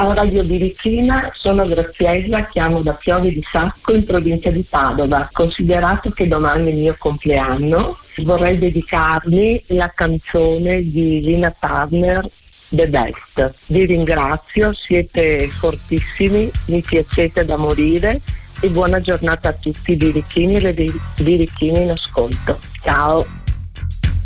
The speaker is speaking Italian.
Ciao Radio Birichina, sono Graziella, chiamo da Piove di Sacco in provincia di Padova. Considerato che domani è il mio compleanno, vorrei dedicarmi la canzone di Lina Turner, The Best. Vi ringrazio, siete fortissimi, mi piacete da morire e buona giornata a tutti i birichini e le birichine in ascolto. Ciao!